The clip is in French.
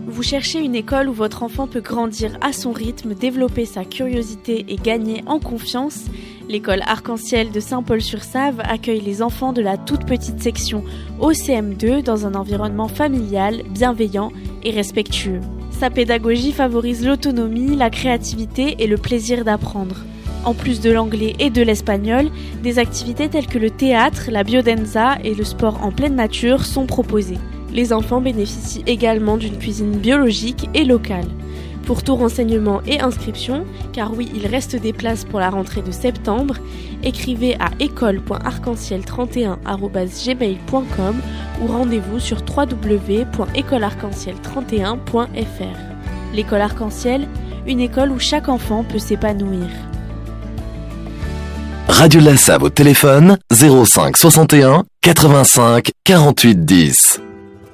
Vous cherchez une école où votre enfant peut grandir à son rythme, développer sa curiosité et gagner en confiance? L'école Arc-en-Ciel de Saint-Paul-sur-Save accueille les enfants de la toute petite section OCM2 dans un environnement familial, bienveillant et respectueux. Sa pédagogie favorise l'autonomie, la créativité et le plaisir d'apprendre. En plus de l'anglais et de l'espagnol, des activités telles que le théâtre, la biodanza et le sport en pleine nature sont proposées. Les enfants bénéficient également d'une cuisine biologique et locale. Pour tout renseignement et inscription, car oui, il reste des places pour la rentrée de septembre, écrivez à école.arc-en-ciel31@gmail.com ou rendez-vous sur www.écolearc-en-ciel31.fr. L'école Arc-en-Ciel, une école où chaque enfant peut s'épanouir. Radio de la Save au téléphone 05 61 85 48 10.